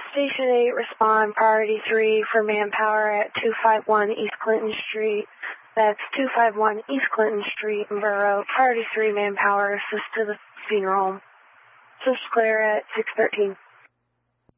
Station 8, respond. Priority 3 for manpower at 251 East Clinton Street. That's 251 East Clinton Street in Borough. Priority 3 manpower, assist to the funeral home. Social Clear at 613.